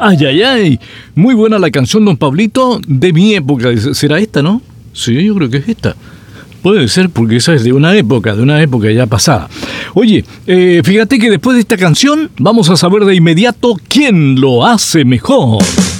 Ay, ay, ay. Muy buena la canción, don Pablito, de mi época. ¿Será esta, no? Sí, yo creo que es esta. Puede ser, porque esa es de una época ya pasada. Oye, fíjate que después de esta canción vamos a saber de inmediato quién lo hace mejor.